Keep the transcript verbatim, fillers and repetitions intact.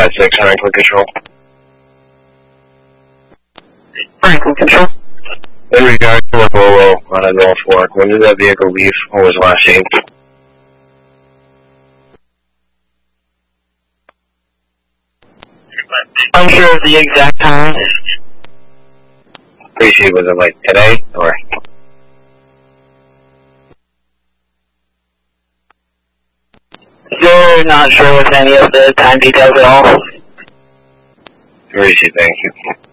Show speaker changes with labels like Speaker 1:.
Speaker 1: five six, Franklin Control.
Speaker 2: Franklin Control.
Speaker 1: In regard to the Volvo on a North Fork, when did that vehicle leave or was last seen?
Speaker 2: I'm sure of the exact time.
Speaker 1: Appreciate, was it like today or?
Speaker 2: Still not sure with any of the time details at all.
Speaker 1: Appreciate, thank you.